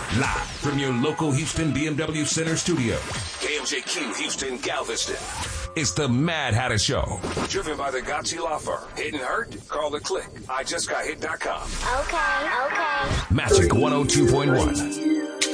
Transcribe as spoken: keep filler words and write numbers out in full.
Live from your local Houston B M W Center studio. K M J Q Houston Galveston. It's the Mad Hatter Show. Driven by the Gotchi Law Firm. Hit and hurt? Call the click. I just got hit dot com. Okay, okay. Magic one oh two point one.